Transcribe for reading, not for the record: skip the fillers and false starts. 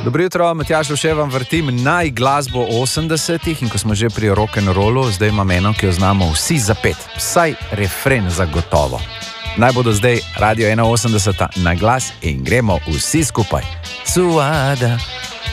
Dobro jutro, Matjaž Lovše vam vrtim najglasbo 80-ih in ko smo že pri rock'n'rollu, zdaj imam eno, ki jo znamo vsi zapet, vsaj refren zagotovo. Naj bodo zdaj Radio 81 na glas in gremo vsi skupaj. Suada,